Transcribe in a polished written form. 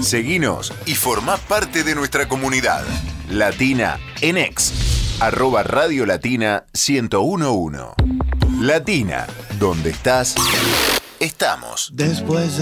Seguinos y formá parte de nuestra comunidad. Latina en X, @Radio Latina 1011. Latina, donde estás, estamos. Después